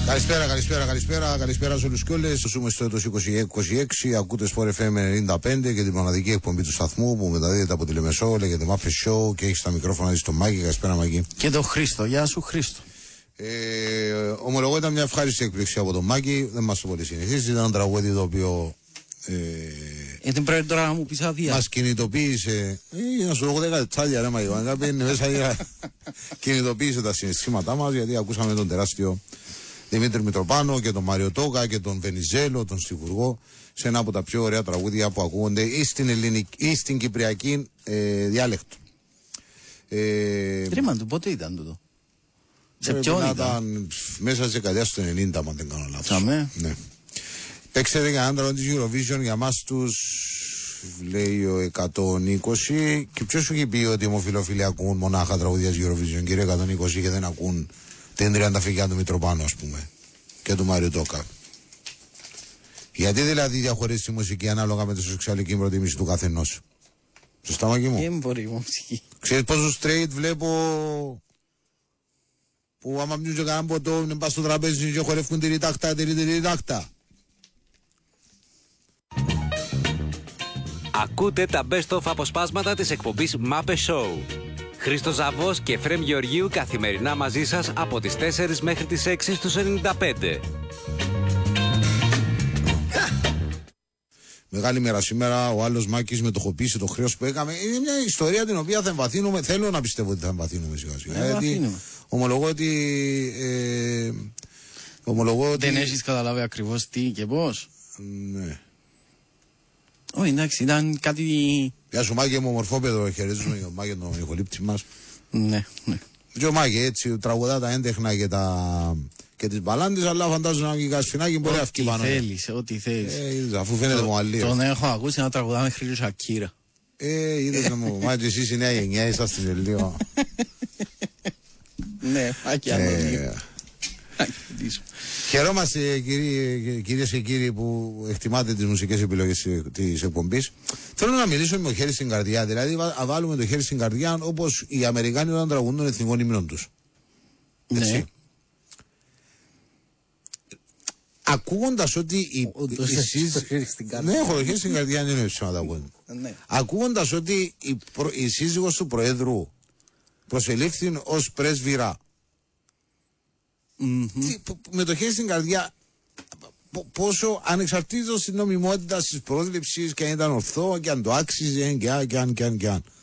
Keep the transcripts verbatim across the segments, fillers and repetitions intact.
Καλησπέρα, καλησπέρα, καλησπέρα, καλησπέρα σε όλους και όλες. Ζούμε στο έτος είκοσι είκοσι έξι, ακούτε Sport εφ εμ ενενήντα πέντε και την μοναδική εκπομπή του σταθμού που μεταδίδεται από τη Λεμεσό, λέγεται Muppet Show και έχει στα μικρόφωνα δει στο Μάκη. Καλησπέρα, Μάκη. Και τον Χρήστο, γεια σου, Χρήστο. Ε, ομολογώ ήταν μια ευχάριστη έκπληξη από τον Μάκη, δεν μας το πολύ συνηθίζει. Ήταν ένα τραγούδι το οποίο. Ε, Γιατί πρέπει τώρα να μου πεις άδεια. Μας κινητοποίησε. Ε, να σου λόγω δέκα τσάλια, ρε Μάκη. Αν πήγαινε μέσα για. Κινητοποίησε τα συναισθήματά μας, γιατί ακούσαμε τον τεράστιο Δημήτρη Μητροπάνο και τον Μάριο Τόκα και τον Βενιζέλο, τον Στιχουργό, σε ένα από τα πιο ωραία τραγούδια που ακούγονται ή στην, ελληνική, ή στην κυπριακή ε, διάλεκτο. Ε, Τρίμα του, πότε ήταν τούτο? Σε ποιον ήταν? ήταν? Μέσα στις δεκαετίες του ενενήντα, αν δεν κάνω λάθος. Τσαμέ. Ναι. Παίξετε για έναν τραγούδι της Eurovision για μας τους, λέει ο εκατόν είκοσι. Και ποιος σου έχει πει ότι οι ομοφυλόφιλοι ακούν μονάχα τραγούδια της Eurovision, κύριε εκατόν είκοσι, και δεν ακούν την τριανταφυλιά του Μητροπάνου, ας πούμε, και του Μάριου Τόκα? Γιατί δηλαδή διαχωρίζει τη μουσική ανάλογα με τη σεξουαλική προτίμηση του καθενός? Σωστά, Μάκη μου? Δεν μπορεί η μουσική. Ξέρεις πόσο straight βλέπω που άμα πιούν και κανέναν ποτό, είναι πας στο τραπέζι και χορεύουν τη ρητάχτα, τη ρητάχτα. Ακούτε τα best of αποσπάσματα της εκπομπής Muppet Show. Χρήστος Ζαβός και Φρέμ Γεωργίου καθημερινά μαζί σας από τις τέσσερις μέχρι τις έξι στους ενενήντα πέντε. Μεγάλη μέρα σήμερα, ο άλλος Μάκης μετοχοποίησε το χρέος που έκαμε. Είναι μια ιστορία την οποία θα εμβαθύνουμε, θέλω να πιστεύω ότι θα εμβαθύνουμε σιγά σιγά. Γιατί ομολογώ ότι... Ε, ομολογώ ότι... Δεν έχεις καταλάβει ακριβώς τι και πώς? Ναι. Όχι, εντάξει, ήταν κάτι... Γεια σου Μάκη μου, ομορφόπεδο, χαιρετίζουμε τον Μάκη τον ηχολήπτη μας. Ναι, ναι. Και ο Μάκη έτσι τραγουδά τα έντεχνα και, τα... και τις μπαλάντες, αλλά φαντάζομαι να βγει κασφινάκι μπορεί να βγει πάνω. Ό,τι θέλεις, ό,τι θέλεις. Ε, αφού φαίνεται μου αλλήλω. Τον έχω ακούσει να τραγουδά μέχρι το Σακύρα. Ε, είδες να μου, Μάκη εσείς η νέα γενιά, είσαστε σε λίγο. Ναι, Μάκη, ανώνυμο. Χαιρόμαστε κυρίες και κύριοι που εκτιμάτε τις μουσικές επιλογές της εκπομπής. Θέλω να μιλήσω με το χέρι στην καρδιά, δηλαδή να βάλουμε το χέρι στην καρδιά όπως οι Αμερικάνοι όταν τραγουδούν τον εθνικό ύμνο τους. Ναι. Ακούγοντας ότι οι, εσείς... Ναι, έχω το χέρι στην καρδιά, δεν είναι ψηματα. Ακούγοντας ότι η, προ... η σύζυγος του Προέδρου προσελήφθη ως πρέσβυρα, Mm-hmm. Τι, που, με το χέρι στην καρδιά, πόσο ανεξαρτήτως της νομιμότητας της πρόσληψης και αν ήταν ορθό και αν το άξιζε και αν και αν και αν και αν,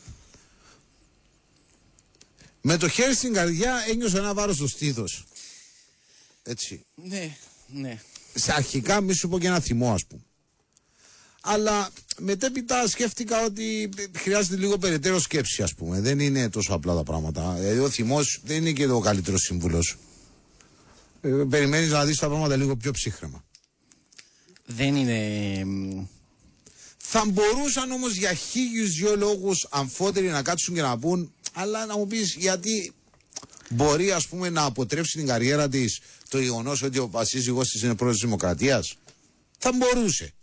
με το χέρι στην καρδιά ένιωσα ένα βάρος στο στήθος. Έτσι. Ναι, ναι. Σε αρχικά μη σου πω και ένα θυμό, ας πούμε. Αλλά μετέπειτα σκέφτηκα ότι χρειάζεται λίγο περαιτέρω σκέψη, ας πούμε. Δεν είναι τόσο απλά τα πράγματα. Δηλαδή ο θυμός δεν είναι και το καλύτερο σύμβουλος. Ε, περιμένεις να δεις τα πράγματα λίγο πιο ψύχρεμα. Δεν είναι... Θα μπορούσαν όμως για χίλιους δυο λόγους αμφότεροι να κάτσουν και να πούν, αλλά να μου πεις γιατί μπορεί, ας πούμε, να αποτρέψει την καριέρα της το γεγονός ότι ο σύζυγός της είναι πρόεδρος της Δημοκρατίας? Θα μπορούσε.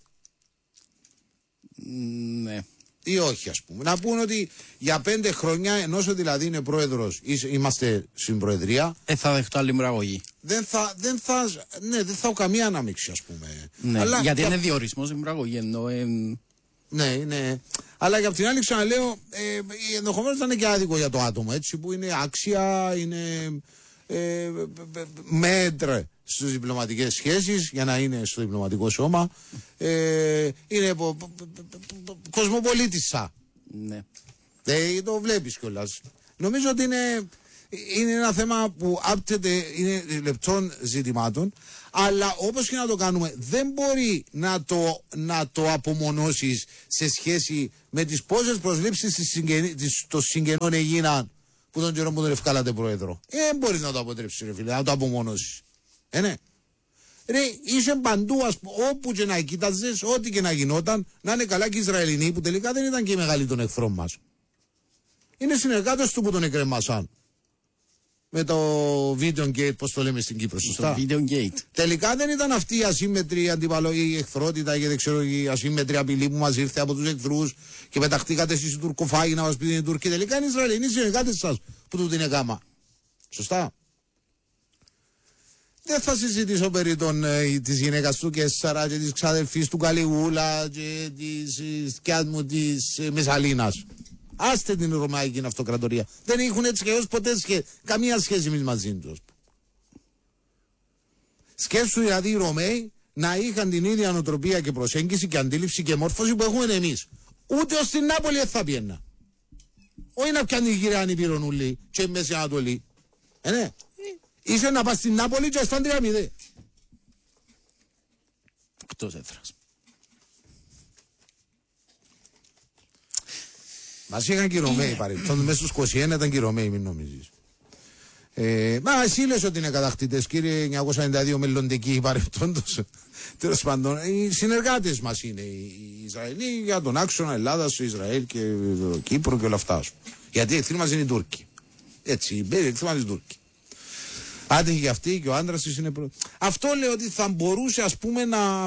Ναι. Ή όχι, ας πούμε. Να πούν ότι για πέντε χρόνια, ενώ δηλαδή είναι πρόεδρος, είμαστε στην Προεδρία, ε, θα δεχτώ άλλη μπραγωγή. Δεν θα, δεν θα, ναι, δεν θα έχω καμία ανάμειξη, ας πούμε. Ναι, αλλά γιατί για... είναι διορισμός στην μπραγωγή, ενώ... Ε... Ναι, ναι. Αλλά για την άλλη ξαναλέω, ε, ενδεχομένως θα είναι και άδικο για το άτομο, έτσι, που είναι άξια, είναι ε, μέτρ στις διπλωματικές σχέσεις, για να είναι στο διπλωματικό σώμα, ε, είναι πο, πο, πο, πο, κοσμοπολίτισσα. Ναι. Ε, το βλέπεις κιόλας. Νομίζω ότι είναι, είναι ένα θέμα που άπτεται, είναι λεπτών ζητημάτων, αλλά όπως και να το κάνουμε δεν μπορεί να το, να το απομονώσεις σε σχέση με τις πόσες προσλήψεις των συγγενών έγιναν που τον καιρό που τον ευκάλατε πρόεδρο. Ε, δεν μπορείς να το αποτρέψεις, ρε φίλε, να το απομονώσεις. Ε, ναι. Ρε, είσαι παντού, ας πούμε, όπου και να κοίταζες, ό,τι και να γινόταν, να είναι καλά και οι Ισραηλινοί που τελικά δεν ήταν και οι μεγάλοι των εχθρών μας. Είναι συνεργάτες του που τον εκρεμάσαν. Με το video gate, πώς το λέμε στην Κύπρο, σωστά. Το video gate. Τελικά δεν ήταν αυτή η ασύμμετρη αντιπαλωή, η εχθρότητα και δεν ξέρω, η ασύμμετρη απειλή που μας ήρθε από τους εχθρούς και πεταχτήκατε εσείς οι Τουρκοφάγοι να μας πείτε οι Τούρκοι. Τελικά είναι οι Ισραηλινοί συνεργάτες σας που του την έκαμα. Σωστά. δεν θα συζητήσω περί των, ε, της γυναίκας του Κέσσαρα και της ξαδελφής του Καλιούλα και της ε, σκιάς μου της ε, Μεσαλίνας. Άστε την Ρωμαϊκή Αυτοκρατορία. Δεν έχουν έτσι και έως ποτέ σχέ, καμία σχέση εμείς μαζί τους. Σκέψου δηλαδή οι Ρωμαίοι να είχαν την ίδια νοοτροπία και προσέγγιση και αντίληψη και μόρφωση που έχουμε εμείς. Ούτε ως την Νάπολη δεν θα πιένα. Όχι να πιάνει η γυράνη πυρονούλη και η Μέση Ανατολή. Ε, ναι. Είσαι να πας στην Νάπολη και στον τρία μηδέν. Εκτός έδρας. Μας είχαν και οι Ρωμαίοι παρεπτόντως. Μέσα στους είκοσι ένα ήταν και οι Ρωμαίοι, μην νομίζεις. Ε, μα εσύ λες ότι είναι κατακτητές, κύριε εννιακόσια ενενήντα δύο μελλοντικοί παρεπτόντως. Τέλος πάντων, οι συνεργάτες μας είναι οι Ισραηλοί για τον άξονα Ελλάδας, Ισραήλ και Κύπρο και όλα αυτά. Γιατί οι εχθροί μας είναι οι Τούρκοι. Έτσι, οι εχθροί μας είναι οι Τούρκοι. Άντε και αυτή και ο άντρας της είναι προ... Αυτό λέω ότι θα μπορούσε ας πούμε να...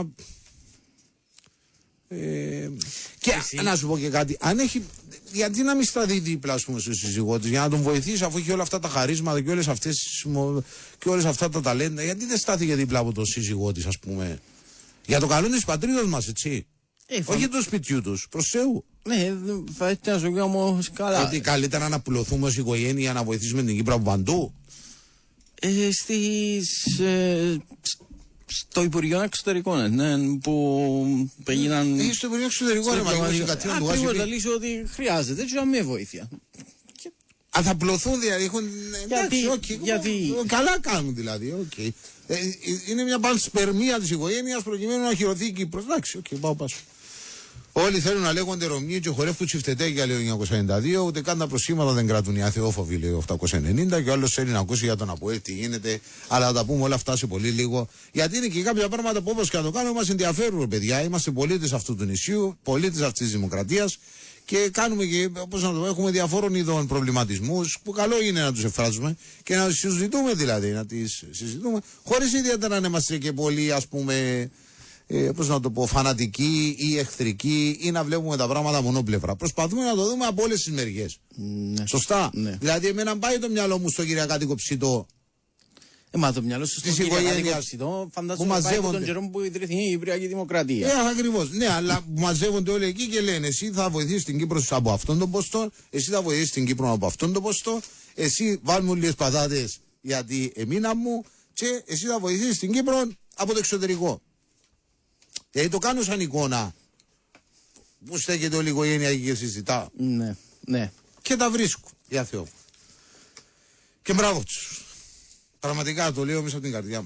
Ε... Και Εσύ. να σου πω και κάτι, αν έχει... γιατί να μην σταθεί δίπλα ας πούμε στο σύζυγό της, για να τον βοηθήσει αφού έχει όλα αυτά τα χαρίσματα και όλες αυτές και όλες αυτά τα ταλέντα, γιατί δεν στάθηκε δίπλα από τον σύζυγό της ας πούμε, για το καλό της πατρίδας μας, έτσι. Ε, όχι του σπιτιού τους, προς Θεού. Ναι, θα έτσι να σου όμως καλά. Ότι καλύτερα να πουλωθούμε ως οικογένεια να βοηθήσουμε την Κύπρο από παντού. Ε, στις, ε, στο Υπουργείο Εξωτερικών, ναι, που έγιναν... Ε, στο Υπουργείο Εξωτερικών, ρε Μαγικός, ακριβώς, θα λύσω ότι χρειάζεται, έτσι να με βοήθεια. Αν θα πλωθούν δηλαδή, έχουν... Γιατί, εντάξει, okay, γιατί... Καλά κάνουν δηλαδή, οκ. Okay. Ε, είναι μια πανσπερμία της οικογένειας προκειμένου να χειρωθεί η Κύπρος. Εντάξει, οκ, okay, πάω πάσω. Όλοι θέλουν να λέγονται Ρωμιοί και χορεύουν τσιφτετέκια, λέει ο εννιακόσια ενενήντα δύο, ούτε καν τα προσήματα δεν κρατούν οι αθεόφοβοι, λέει ο οκτακόσια ενενήντα, και ο άλλος θέλει να ακούσει για τον ΑΠΟΕΛ τι γίνεται, αλλά θα τα πούμε όλα αυτά σε πολύ λίγο. Γιατί είναι και κάποια πράγματα που όπως και να το κάνουμε μας ενδιαφέρουν, παιδιά. Είμαστε πολίτες αυτού του νησιού, πολίτες αυτής της δημοκρατίας και κάνουμε και, όπως να το έχουμε διαφόρων ειδών προβληματισμούς που καλό είναι να τους εκφράζουμε και να τους συζητούμε δηλαδή, να τις συζητούμε, χωρίς ιδιαίτερα να είμαστε και πολύ, ας πούμε. Ε, πώς να το πω, φανατικοί ή εχθρικοί ή να βλέπουμε τα πράγματα μονόπλευρα. Προσπαθούμε να το δούμε από όλες τις μεριές. Ναι. Σωστά. Ναι. Δηλαδή, εμένα πάει το μυαλό μου στο κυριακάτικο ψητό. Ε, μα το μυαλό σου στο κυριακάτικο ψητό φαντάζομαι πάει από τον καιρό που ιδρυθεί η Κυπριακή Δημοκρατία. Ε, ακριβώς. Ναι, αλλά μαζεύονται όλοι εκεί και λένε εσύ θα βοηθήσεις την Κύπρο από αυτόν τον ποστό, εσύ θα βοηθήσεις την Κύπρο από αυτόν τον ποστό, εσύ βάλουμε λίγες πατάτες γιατί εμείνα μου και εσύ θα βοηθήσεις την Κύπρο από το εξωτερικό. Δηλαδή το κάνω σαν εικόνα που στέκεται όλη η οικογένεια και συζητά. Ναι, ναι. Και τα βρίσκω, για Θεό. Και μπράβο τους. Πραγματικά το λέω μέσα από την καρδιά μου.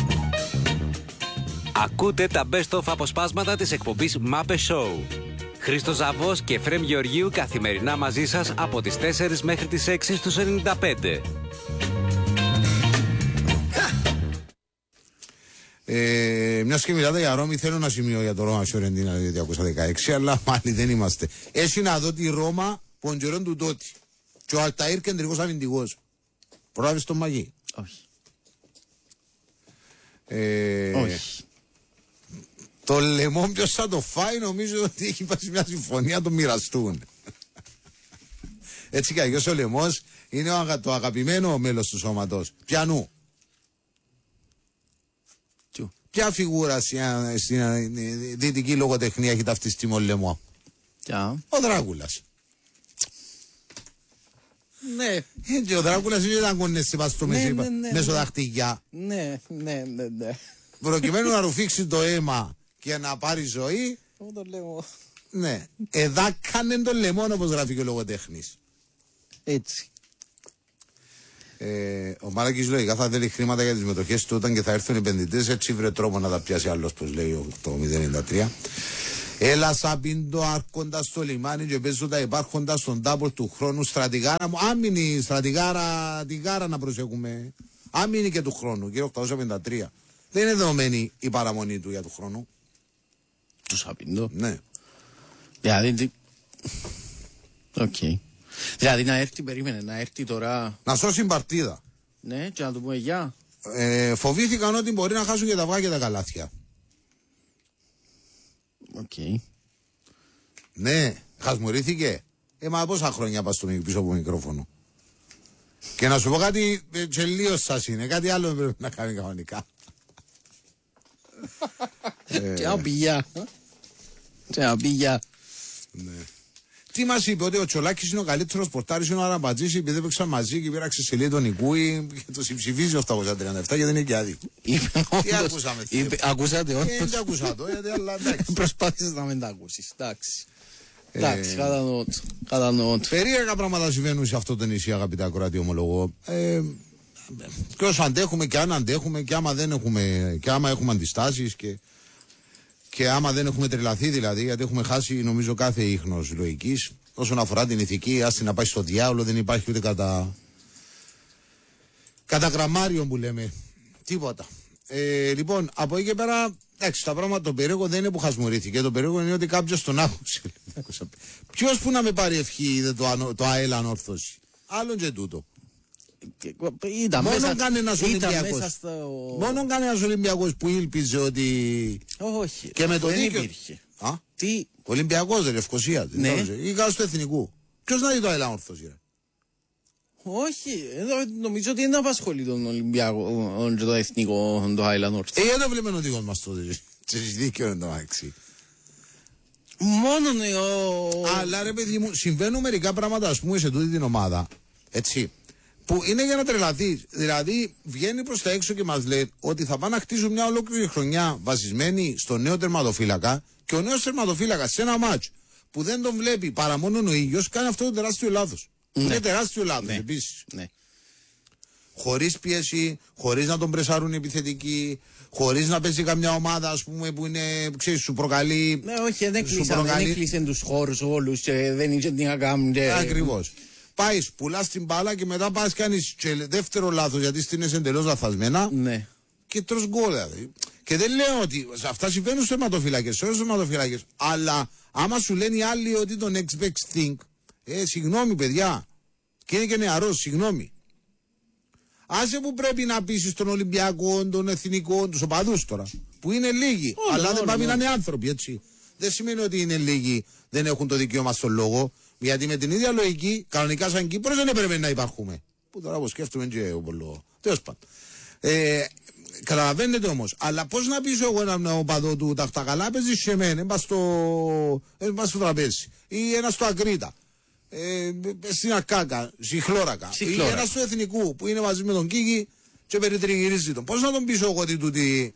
Ακούτε τα best of αποσπάσματα της εκπομπής Μάπε Show. Χρήστος Ζαβός και Εφραίμ Γεωργίου καθημερινά μαζί σας από τις τέσσερις μέχρι τις έξι στους ενενήντα πέντε. Ε, μιας και μιλάτε για Ρώμη, θέλω να σημειώ για το Ρώμα Φιωρεντίνα διακόσια δεκαέξι, αλλά πάλι δεν είμαστε. Έτσι να δω τη Ρώμα ποντζερών του τότε. Και ο Αλταΐρ κεντρικός αμυντικός. Πρόλαβες τον Μαγί. Όχι. Ε, Όχι. Το λαιμό ποιος θα το φάει, νομίζω ότι έχει πάει μια συμφωνία να το μοιραστούν. Έτσι κι αλλιώς ο λαιμός είναι το αγαπημένο μέλος του σώματος. Πιανού. Ποια φιγούρα στην δυτική λογοτεχνία έχει ταυτιστεί με ο λαιμό? Ποια? Ο Δράκουλας. Ναι. Και ο Δράκουλας δεν ήταν κονέσει πας στο μεσοδαχτυγιά. Ναι, ναι, ναι, ναι. Προκειμένου να ρουφήξει το αίμα και να πάρει ζωή. Εγώ το λέω. Ναι. Εδάκανε τον λαιμό, όπως γράφει και ο λογοτέχνης. Έτσι. Ε, ο Μάρακης λογικά θα θέλει χρήματα για τις μετοχές του όταν και θα έρθουν οι επενδυτές. Έτσι βρε τρόπο να τα πιάσει άλλος, πως λέει το μηδέν ενενήντα τρία. Έλα σαν πίντο άρχοντας στο λιμάνι και παίζω τα υπάρχοντα στον τάπο του χρόνου. Στρατηγάρα μου, άμυνη στρατηγάρα, τη γάρα να προσέχουμε. Άμυνη και του χρόνου, κύριε οκτακόσια πενήντα τρία. Δεν είναι δεδομένη η παραμονή του για του χρόνου. Του Σαπίντο. Ναι. Δηλαδή. Οκ. Okay. Δηλαδή να έρθει, περίμενε, να έρθει τώρα. Να σώσει την παρτίδα. Ναι, και να του πούμε γεια. Ε, φοβήθηκαν ότι μπορεί να χάσουν και τα αυγά και τα καλάθια. Οκ. Okay. Ναι, χασμουρήθηκε. Ε, μα πόσα χρόνια πας στο πίσω από το μικρόφωνο. Και να σου πω κάτι, τσελίος σας είναι, κάτι άλλο πρέπει να κάνει κανονικά. Και απηγιά. Και απηγιά. Ναι. Τι μας είπε, ότι ο Τσολάκης είναι ο καλύτερος πορτάρης, είναι ο Αραμπατζής, επειδή έπαιξαν μαζί και πήραξε σελίδα τον Νικούι και το συμψηφίζει οκτακόσια τριάντα επτά γιατί είναι και άδειο. Τι ακούσαμε. Ακούσατε όντως. Δεν τα ακούσα το, γιατί αλλά εντάξει. Προσπάθησες να μην τα ακούσεις, εντάξει. Εντάξει, κατανοώ. Περίεργα πράγματα συμβαίνουν σε αυτό το νησί, αγαπητά ακροατή ομολογώ. Ε, και όσο αντέχουμε και αν αντέχουμε και άμα δεν έχουμε, και άμα έχουμε αντιστάσεις και, και άμα δεν έχουμε τρελαθεί δηλαδή, γιατί έχουμε χάσει νομίζω κάθε ίχνος λογικής. Όσον αφορά την ηθική, άστη να πάει στο διάολο, δεν υπάρχει ούτε κατά, κατά γραμμάριο που λέμε. Τίποτα. Ε, λοιπόν, από εκεί και πέρα, εντάξει, τα πράγματα, το περίεργο δεν είναι που χασμουρήθηκε. Το περίεργο είναι ότι κάποιος τον άκουσε. Ποιος που να με πάρει ευχή είδε το, το ΑΕΛ ανόρθωση. Άλλον και τούτο. Ήταν Μόνο μέσα, κανένας Ολυμπιακός. Στο... Μόνο κανένας Ολυμπιακός που ήλπιζε ότι. Όχι. Και με το δεν δίκιο. Υπήρχε. Α? Τι. Ολυμπιακός, δεν Λευκοσία. Ναι. Ή κάτω του Εθνικού. Ποιος να δει το ΑΕΛ ανόρθωση. Όχι, εδώ νομίζω ότι δεν απασχολεί τον Ολυμπιακό και το εθνικό το Highland North. Ε, γιατί βλέπουμε ο δικός μας τότε. Σε δίκαιο είναι το άξι. Μόνο ο... Αλλά ρε παιδί μου, συμβαίνουν μερικά πράγματα, ας πούμε, σε τούτη την ομάδα. Έτσι. Που είναι για να τρελαθεί. Δηλαδή, βγαίνει προς τα έξω και μας λέει ότι θα πάνε να χτίσουν μια ολόκληρη χρονιά βασισμένη στο νέο τερματοφύλακα και ο νέος τερματοφύλακας σε ένα μάτς που δεν τον βλέπει παρά μόνο ο ίδιος κάνει αυτό το τεράστιο λάθος. Ναι. Είναι τεράστιο λάθος, ναι. Επίσης. Ναι. Χωρίς πίεση, χωρίς να τον πρεσάρουν οι επιθετικοί, χωρίς να παίζει καμιά ομάδα, ας πούμε, που είναι, ξέρεις, σου προκαλεί. Ναι, όχι, δεν κλείσαν, προκαλεί... δεν κλείσαν τους χώρους όλους, και δεν είχε τι να κάνουν. Και... Ακριβώς. Πάει, πουλάς την μπάλα και μετά πας κάνεις δεύτερο λάθος γιατί στείνες εντελώς λαθασμένα. Ναι. Και τρως γκολ, δηλαδή. Και δεν λέω ότι αυτά συμβαίνουν στους τερματοφύλακες, σε όλους τους τερματοφύλακες. Αλλά άμα σου λένε οι άλλοι ότι το next best thing. Ε, συγγνώμη παιδιά. Και είναι και νεαρός, συγγνώμη. Άσε που πρέπει να πείσεις τον Ολυμπιακό, τον Εθνικό, τους οπαδούς τώρα. Που είναι λίγοι. Oh, αλλά oh, δεν πάμε oh, να είναι άνθρωποι, έτσι. Δεν σημαίνει ότι είναι λίγοι, δεν έχουν το δικαίωμα στον λόγο. Γιατί με την ίδια λογική, κανονικά σαν Κύπρος δεν έπρεπε να υπάρχουμε. Που τώρα όπως σκέφτομαι και ο πολλό. Τέλος πάντων. Ε, καταλαβαίνετε όμως. Αλλά πώς να πείσω εγώ έναν οπαδό του Ταχτακαλά, παίζει σε μένα, έμπα στο, στο τραπέζι. Ή ένα στο Ακρίτα. Ε, στην Ακάκα, στη Χλώρακα. Ή ένα του Εθνικού που είναι μαζί με τον Κίκη και περιτριγυρίζει τον. Πώς να τον πείσω εγώ ότι τούτη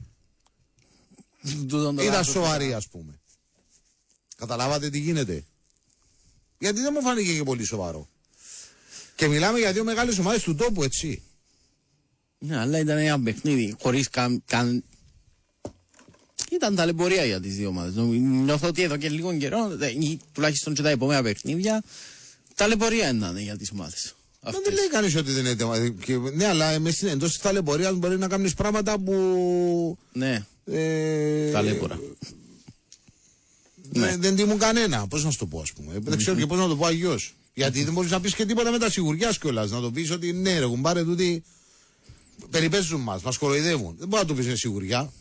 ήταν σοβαρή, ας πούμε. Καταλάβατε τι γίνεται. Γιατί δεν μου φάνηκε και πολύ σοβαρό. Και μιλάμε για δύο μεγάλες ομάδες του τόπου, έτσι. Ναι, αλλά ήταν ένα παιχνίδι χωρίς καν. καν... Ήταν ταλαιπωρία για τις δύο ομάδες. Νιώθω ότι εδώ και λίγο καιρό, τουλάχιστον και τα επόμενα παιχνίδια, ταλαιπωρία ήταν για τις ομάδες. Μα δεν λέει κανείς ότι δεν είναι. Ναι, αλλά εντός της ταλαιπωρίας μπορεί να κάνεις πράγματα που. Ναι. Ε... Ταλαιπωρά. Ναι. Δεν τιμούν κανένα. Πώς να σου το πω, ας πούμε. Mm-hmm. Δεν ξέρω και πώς να το πω αγιώς. Γιατί δεν μπορείς να πεις και τίποτα με τα σιγουριάς κιόλας. Να το πεις ότι ναι, ρε κουμπάρε τούτοι περιπέζουν μας, μας κοροϊδεύουν. Δεν μπορεί να το πεις με σιγουριά.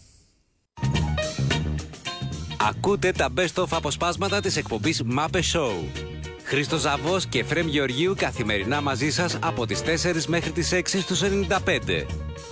Ακούτε τα best of αποσπάσματα της εκπομπής Μάπε Show. Χρήστος Ζαβός και Εφραίμ Γεωργίου καθημερινά μαζί σας από τις τέσσερις μέχρι τις έξι στους ενενήντα πέντε.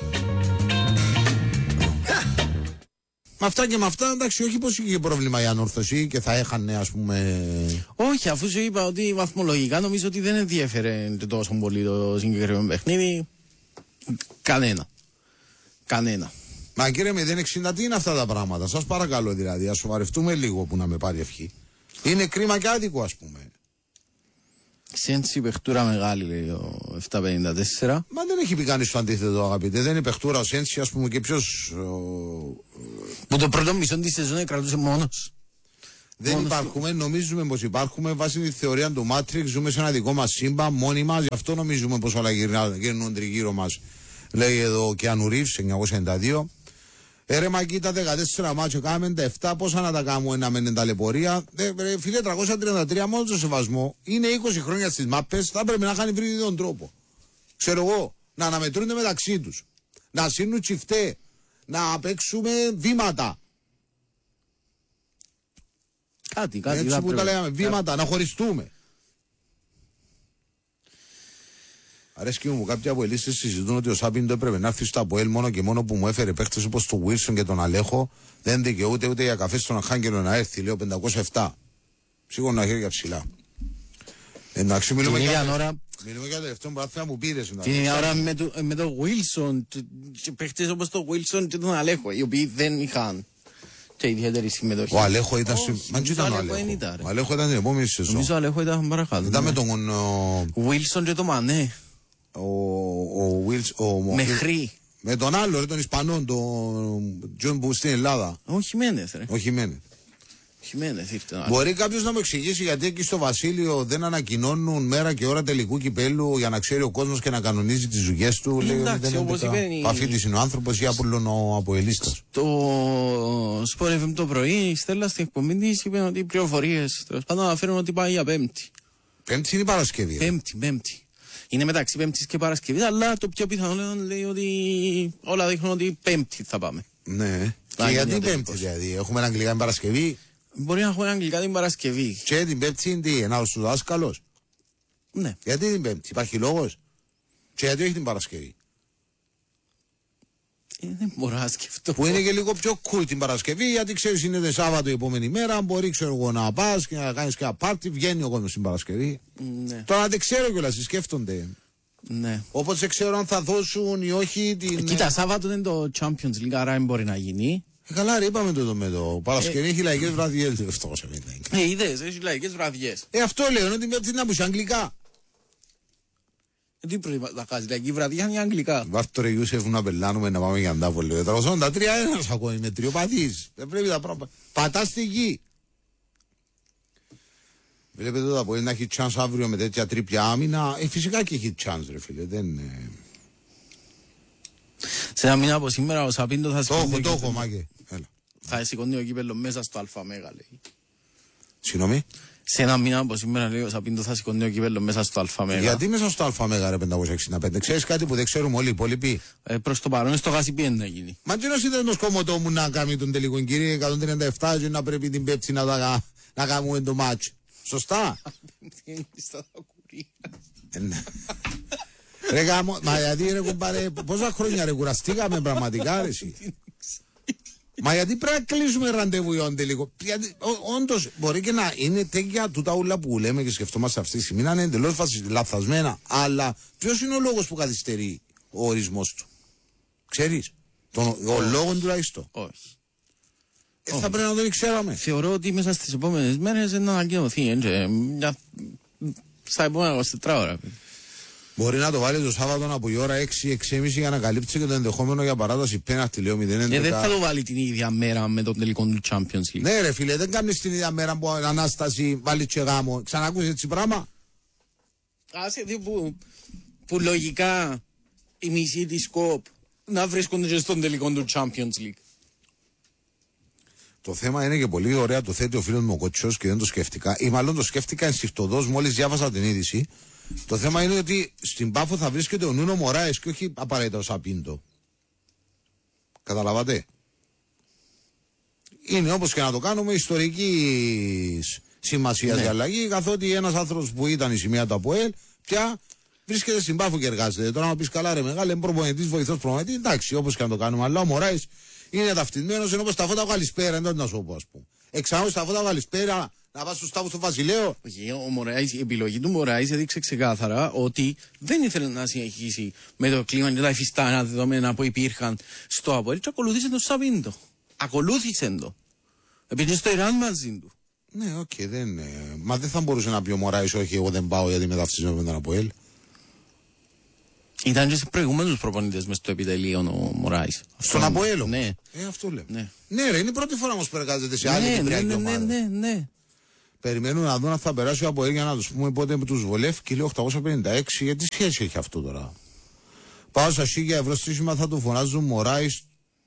Με αυτά και με αυτά, εντάξει, όχι πως είχε πρόβλημα η ανόρθωση και θα έχανε, ας πούμε. Όχι, αφού σου είπα ότι βαθμολογικά νομίζω ότι δεν ενδιαφέρε τόσο πολύ το συγκεκριμένο παιχνίδι. Κανένα. Κανένα. Μα κύριε μηδέν εξήντα, τι είναι αυτά τα πράγματα, σας παρακαλώ δηλαδή, ας σοβαρευτούμε λίγο που να με πάρει ευχή. Είναι κρίμα και άδικο, ας πούμε. Σέντσι παιχτούρα μεγάλη, λέει ο επτακόσια πενήντα τέσσερα. Μα δεν έχει πει κανείς το αντίθετο, αγαπητέ. Δεν είναι παιχτούρα ο Σέντσι, ας πούμε, και ποιος. Ο... Που το πρώτο μισό τη σεζόν κρατούσε μόνος. Δεν μόνος υπάρχουμε, του... νομίζουμε πως υπάρχουμε βάσει τη θεωρία του Matrix. Ζούμε σε ένα δικό μας σύμπαν, μόνοι μας. Γι' αυτό νομίζουμε πως όλα γυρνούν τριγύρω μας. Λέει εδώ ο Κιάνου Ρίβς, εννιακόσια ενενήντα δύο. Έρε μα κοίτα δεκατέσσερα μάτσο κάμεν τα επτά, πόσα να τα κάνουμε ένα με την ταλαιπωρία. Ε, φίλε, τριακόσια τριάντα τρία μόνο το σεβασμό. Είναι είκοσι χρόνια στις μάπες, θα πρέπει να κάνει βρει τον τρόπο. Ξέρω εγώ, να αναμετρούνται μεταξύ τους. Να σύνουν τσιφτέ. Να παίξουμε βήματα. Κάτι, κάτι. Έτσι που τα λέγαμε, βήματα, να χωριστούμε. Αρέσκει μου κάποιοι από ελίστες συζητούν ότι ο Σάπιντο έπρεπε να έρθει στο ΑΠΟΕΛ μόνο και μόνο που μου έφερε παίχτες όπως τον Βίλσον και τον Αλέχο. Δεν δικαιούται ούτε για καφέ στον Αρχάγγελο να έρθει, λέω πεντακόσια επτά. Σίγουρα χέρια ψηλά. Εντάξει, μιλούμε για, ώρα... μιλούμε για το τελευταίο πράγμα που πήρες. Την ίδια ώρα με, το, με τον Βίλσον, παίχτες όπως τον Βίλσον και τον Αλέχο, οι οποίοι δεν είχαν και ιδιαίτερη συμμετοχή. Ο Αλέχο ήταν στην... Μα ήταν ο Αλέχο. Ο Αλέχο ήταν την επόμενη σεζόν. Νομίζω ο Αλέχο ήταν παρακάτω. Ήταν με τον... Βίλσον και τον Μανέ. Ο Βίλσον... Μέχρι. Με τον άλλο, τον Ισπανό, τον Τζον που στην Ελλάδα. Ο Χιμένεθ, ρε. Ο Χιμένεθ. Χιμένεθ ήρθε. Μπορεί κάποιος να μου εξηγήσει γιατί εκεί στο Βασίλειο δεν ανακοινώνουν μέρα και ώρα τελικού κυπέλου για να ξέρει ο κόσμος και να κανονίζει τις δουλειές του. Εντάξει, όπως είπε. Παφίτης είναι ο άνθρωπος για Απόλλων ο Αποελίστας. Το Σπορ εφ εμ το πρωί, η Στέλλα στην εκπομπή της είπε ότι οι πληροφορίες τέλος πάντων αναφέρουν ότι πάει για Πέμπτη. Πέμπτη είναι η Παρασκευή. Πέμπτη, Πέμπτη. Είναι μεταξύ Πέμπτης και Παρασκευής, αλλά το πιο πιθανό λέει ότι όλα δείχνουν ότι Πέμπτη θα πάμε. Ναι. Και γιατί Πέμπτη δηλαδή, έχουμε Αγγλικά την Παρασκευή. Μπορεί να έχουμε Αγγλικά την Παρασκευή. Και την Πέμπτη είναι τι, ένα άλλος του δάσκαλος. Ναι. Γιατί την Πέμπτη, υπάρχει λόγος. Και γιατί όχι την Παρασκευή. Ε, δεν μπορώ να σκεφτώ. Που είναι και λίγο πιο cool την Παρασκευή, γιατί ξέρεις είναι το Σάββατο η επόμενη μέρα. Μπορεί ξέρω εγώ να πας και να κάνεις και ένα πάρτι. Βγαίνει ο κόσμος την Παρασκευή. Ναι. Τώρα δεν ξέρω κιόλας, σκέφτονται. Ναι. Όπως δεν ξέρω αν θα δώσουν ή όχι την. Ε, κοίτα, Σάββατο είναι το Champions League, άρα δεν μπορεί να γίνει. Ε, καλά, ρε, είπαμε το με το. Παρασκευή ε, έχει λαϊκές βραδιές. Ε, είδες, έχει λαϊκές βραδιές. Ε, αυτό λέω, ότι πρέπει να μπουν αγγλικά. Τι πρέπει να κάνει, λαϊκή βραδιά είναι αγγλικά. Βάρτο ρε Ιούσεφ να πελάνουμε να πάμε για αντάβολο. Τα τρία ένας ακόμη με τριοπαθείς. Δεν πρέπει τα πράγματα. Πατάς στη γη. Βλέπετε εδώ μπορεί να έχει chance αύριο με τέτοια τρίπια άμυνα. Ε, φυσικά και έχει chance ρε φίλε. Δεν... Σε ένα μήνα από σήμερα ο Σαπίντο θα σηκώνει. Το έχω, το έχω, Μάκε. Θα σηκώνει ο κύπελλο μέσα στο ΑΜΕΓΑ, λέει. Συγγνώμη. Σε ένα μήνα από σήμερα λέει ο Σαπίντο θα σηκώνει ο κύπελλο μέσα στο ΑΜΕΓΑ. Γιατί μέσα στο ΑΜΕΓΑ ρε πεντακόσια εξήντα πέντε. Ξέρεις κάτι που δεν ξέρουμε όλοι οι υπόλοιποι. Ε, προς το παρόν στο Γασιπί να γίνει. Μα τι είναι το σκόμωτό μου να κάνει τον τελικό κύριε εκατόν τριάντα επτά και να πρέπει την Πέψη να, τα, να κάνουμε το μάτσο. Σωστά. Ρε γάμο, μα γιατί ρε κουμπάρε, πόσα χρόνια ρε κουραστήκαμε πραγματικά ρε εσύ. Μα γιατί πρέπει να κλείσουμε ραντεβού για τελικό. Όντως μπορεί και να είναι τέτοια τούτα ούλα που λέμε και σκεφτόμαστε αυτή τη στιγμή να είναι εντελώς λαθασμένα. Αλλά ποιος είναι ο λόγος που καθυστερεί ο ορισμός του. Ξέρεις, τον, ο λόγος τουλάχιστον. Όχι. Ε, θα πρέπει να τον ξέραμε. Θεωρώ ότι μέσα στις επόμενες μέρες να ανακοινωθεί. Στα επόμενα είκοσι τέσσερις ώρα. Μπορεί να το βάλει το Σάββατο από η ώρα έξι έξι και μισή για να καλύψει και το ενδεχόμενο για παράταση πέναρτη, λέω μηδέν έντεκα. Ε, δεν θα το βάλει την ίδια μέρα με τον τελικό του Champions League. Ναι ρε φίλε, δεν κάνεις την ίδια μέρα που Ανάσταση βάλει και γάμο. Ξανακούσεις έτσι πράγμα. Άσε δει που, που λογικά οι μισοί της ΚΟΠ να βρίσκονται και στον τελικό του Champions League. Το θέμα είναι και πολύ ωραία το θέτει ο φίλος μου ο Κοτσός και δεν το σκέφτηκα. Ή μάλλον το σκέφτηκα ενσυχτοδός μόλις διάβασα την είδηση. Το θέμα είναι ότι στην Πάφο θα βρίσκεται ο Νούνο Μωράες και όχι απαραίτητα ο Σαπίντο. Καταλαβατε. Είναι όπως και να το κάνουμε ιστορική σημασία ναι. Διαλλαγή, καθότι ένας άνθρωπος που ήταν η σημαία του ΑΠΟΕΛ πια βρίσκεται στην Πάφο και εργάζεται. Τώρα να πεις καλά ρε μεγάλε, είναι προπονητής, βοηθός προπονητής, εντάξει όπως και να το κάνουμε. Αλλά ο Μωράες είναι ταυτισμένος ενώ πως τα φώτα καλησπέρα, εντός να σου πω ας πούμε. Εξάλλου στα φώτα καλησπέρα. Να πας στους τάβους του Βασιλέου. Ο Μωράης, η επιλογή του Μωράης έδειξε ξεκάθαρα ότι δεν ήθελε να συνεχίσει με το κλίμα και τα υφιστάνα δεδομένα που υπήρχαν στο ΑΠΟΕΛ και ακολούθησε τον Σαπίντο. Ακολούθησε το. Επειδή στο Ιράν μαζί του. Ναι, οκ, okay, δεν. Ε, μα δεν θα μπορούσε να πει ο Μωράης, όχι, εγώ δεν πάω γιατί μεταφυσίζω με τον ΑΠΟΕΛ. Ήταν και σε προηγούμενους προπονητές μες στο επιτελείο ο Μωράης. Στον ΑΠΟΕΛ. Ναι. Ε, αυτό λέω. Ναι. Ναι, ρε, είναι η πρώτη φορά όμως που εργάζεται σε άλλη ναι, κυπριακή ναι, ναι, ομάδα. Ναι, ναι, ναι. Περιμένουν να δουν αν θα περάσει από εκεί για να τους πούμε πότε τους βολεύει και λέει οκτακόσια πενήντα έξι. Γιατί σχέση έχει αυτό τώρα. Πάω στα χίλια ευρώ στήσιμα θα του φωνάζουν Μωράης.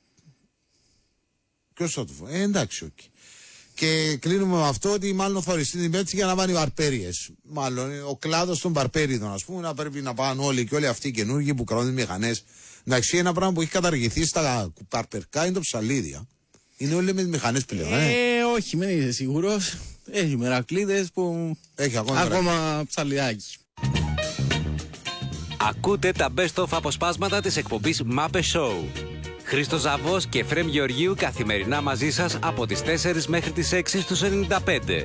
Ποιος θα του φωνάζει. Ε, εντάξει, όχι. Okay. Και κλείνουμε με αυτό ότι μάλλον θα οριστεί την Πέμπτη για να πάνε οι βαρπέριες. Μάλλον ο κλάδος των βαρπέριδων, ας πούμε, να πρέπει να πάνε όλοι και όλοι αυτοί οι καινούργοι που κρατούν μηχανές. Εντάξει, ένα πράγμα που έχει καταργηθεί στα βαρπερκά είναι το ψαλίδια. Είναι όλοι με τις μηχανές πλέον. Ε, ε όχι, μην είσαι σίγουρος. Έχει μερακλείδες που. Έχει ακόμα, ακόμα ψαλιδάκι. Ακούτε τα best of αποσπάσματα της εκπομπής Μάπε Show. Χρήστος Ζαβός και Εφραίμ Γεωργίου καθημερινά μαζί σας από τις τέσσερις μέχρι τις έξι στους ενενήντα πέντε.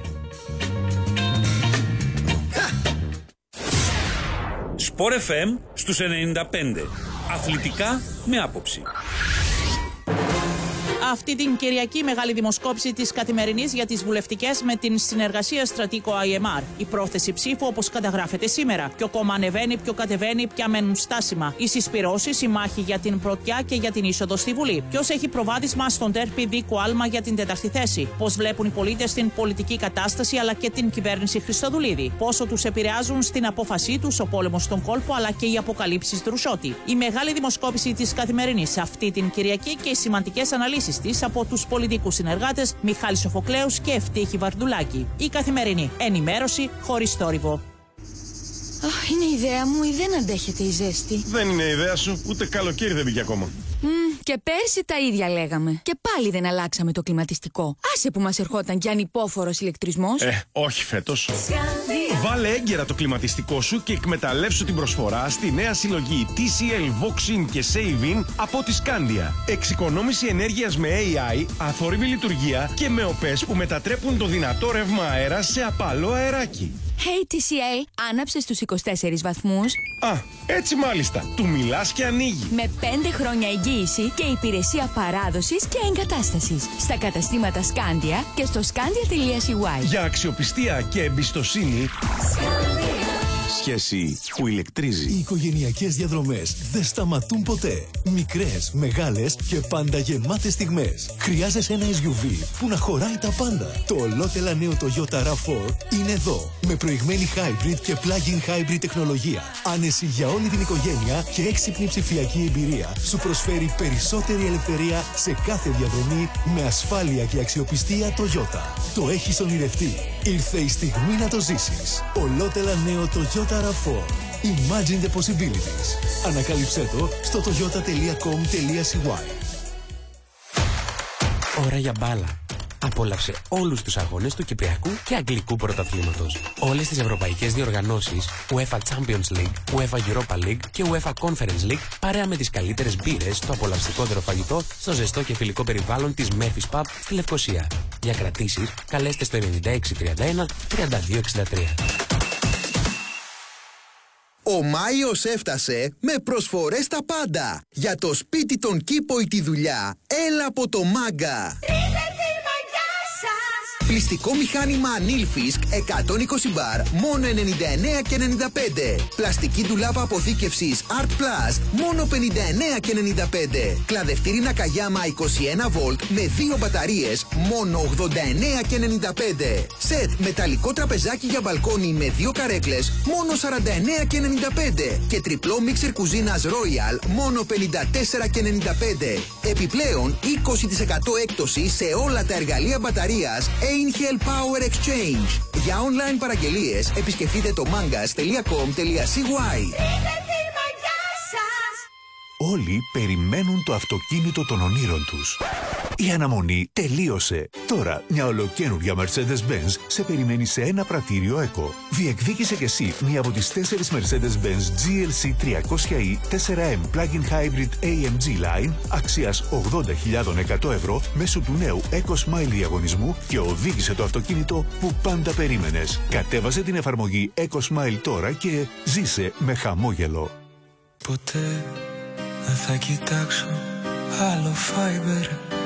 Σπορ εφ εμ στους ενενήντα πέντε. Αθλητικά με άποψη. Αυτή την Κυριακή μεγάλη δημοσκόπηση της Καθημερινής για τις βουλευτικές με την συνεργασία Στρατικό άι εμ αρ. Η πρόθεση ψήφου όπως καταγράφεται σήμερα. Ποιο κόμμα ανεβαίνει, ποιο κατεβαίνει, ποια μένουν στάσιμα. Οι συσπυρώσεις, η μάχη για την πρωτιά και για την είσοδο στη Βουλή. Ποιος έχει προβάδισμα στον τέρπι δίκο άλμα για την τέταρτη θέση. Πώς βλέπουν οι πολίτες την πολιτική κατάσταση αλλά και την κυβέρνηση Χριστοδουλίδη. Πόσο τους επηρεάζουν στην απόφασή τους ο πόλεμος στον κόλπο αλλά και οι αποκαλύψεις Δρουσότη. Η μεγάλη δημοσκόπηση της Καθημερινής αυτή την Κυριακή και οι σημαντικές αναλύσεις της από τους πολιτικούς συνεργάτες Μιχάλη Σοφοκλέους και Ευτύχη Βαρδουλάκη. Η Καθημερινή. Ενημέρωση χωρίς θόρυβο. Αχ, είναι ιδέα μου ή δεν αντέχεται η ζέστη. Δεν είναι ιδέα σου, ούτε καλοκαίρι δεν πήγε ακόμα. Mm, και πέρσι τα ίδια λέγαμε. Και πάλι δεν αλλάξαμε το κλιματιστικό. Άσε που μας ερχόταν κι ανυπόφορος ηλεκτρισμός. Ε, όχι φέτος. Βάλε έγκαιρα το κλιματιστικό σου και εκμεταλλεύσου την προσφορά στη νέα συλλογή τι σι ελ Voxin και Savin από τη Scandia. Εξοικονόμηση ενέργειας με έι άι, αθόρυβη λειτουργία και με οπές που μετατρέπουν το δυνατό ρεύμα αέρα σε απαλό αεράκι. Hey τι σι ελ, άναψε στους είκοσι τέσσερις βαθμούς. Α, έτσι μάλιστα. Του μιλάς και ανοίγει. Με πέντε χρόνια εγγύηση και υπηρεσία παράδοσης και εγκατάστασης. Στα καταστήματα Scandia και στο scandia τελεία σι γουάι. Για αξιοπιστία και εμπιστοσύνη. Σχέση που ηλεκτρίζει. Οι οικογενειακές διαδρομές δεν σταματούν ποτέ. Μικρές, μεγάλες και πάντα γεμάτες στιγμές. Χρειάζεσαι ένα ες γιου βι που να χωράει τα πάντα. Το ολότελα νέο Toyota ραβ φορ είναι εδώ. Με προηγμένη hybrid και plug-in hybrid τεχνολογία. Άνεση για όλη την οικογένεια και έξυπνη ψηφιακή εμπειρία. Σου προσφέρει περισσότερη ελευθερία σε κάθε διαδρομή με ασφάλεια και αξιοπιστία Toyota. Το έχεις ονειρευτεί. Ήρθε η στιγμή να το ζήσεις. Ολότελα νέο Toyota ραβ φορ. Imagine the possibilities. Ανακάλυψέ το στο toyota τελεία κομ τελεία σι γουάι. Ώρα για μπάλα. Απόλαυσε όλους τους αγώνες του Κυπριακού και Αγγλικού Πρωταθλήματος. Όλες τις ευρωπαϊκές διοργανώσεις, UEFA Champions League, UEFA Europa League και UEFA Conference League, παρέα με τις καλύτερες μπύρες, το απολαυστικότερο φαγητό, στο ζεστό και φιλικό περιβάλλον της Murphy's Pub στη Λευκοσία. Για κρατήσεις, καλέστε στο ενενήντα έξι τριάντα ένα τριάντα δύο εξήντα τρία. Ο Μάιος έφτασε με προσφορές στα πάντα. Για το σπίτι, τον κήπο ή τη δουλειά, έλα από το Μάγκα. Πλυστικό μηχάνημα Nilfisk εκατόν είκοσι μπαρ, μόνο ενενήντα εννέα και ενενήντα πέντε. Πλαστική ντουλάπα αποθήκευσης Art Plus, μόνο πενήντα εννέα και ενενήντα πέντε. Κλαδευτήρι Nakayama είκοσι ένα βολτ με δύο μπαταρίες, μόνο ογδόντα εννέα και ενενήντα πέντε. Σετ μεταλλικό τραπεζάκι για μπαλκόνι με δύο καρέκλες, μόνο σαράντα εννέα και ενενήντα πέντε. Και τριπλό μίξερ κουζίνας Royal, μόνο πενήντα τέσσερα και ενενήντα πέντε. Επιπλέον είκοσι τοις εκατό έκπτωση σε όλα τα εργαλεία μπαταρίας Angel Power Exchange. Για online παραγγελίες επισκεφτείτε το mangas τελεία κομ τελεία σι γουάι. Όλοι περιμένουν το αυτοκίνητο των ονείρων τους. Η αναμονή τελείωσε. Τώρα μια ολοκαίνουργια Mercedes-Benz σε περιμένει σε ένα πρατήριο Eco. Διεκδίκησε κι εσύ μία από τις τέσσερις Mercedes-Benz τζι ελ σι τριακόσια ι φορ εμ Plug-in Hybrid έι εμ τζι Line αξίας ογδόντα χιλιάδες εκατό ευρώ μέσω του νέου Eco Smile διαγωνισμού και οδήγησε το αυτοκίνητο που πάντα περίμενες. Κατέβασε την εφαρμογή Eco Smile τώρα και ζήσε με χαμόγελο. Ποτέ δεν θα κοιτάξω άλλο Fiber.